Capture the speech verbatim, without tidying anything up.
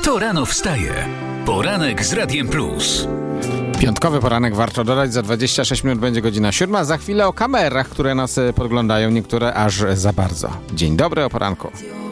Kto rano wstaje? Poranek z Radiem Plus. Piątkowy poranek warto dodać, za dwadzieścia sześć minut będzie godzina siódma. Za chwilę o kamerach, które nas podglądają, niektóre aż za bardzo. Dzień dobry, o poranku.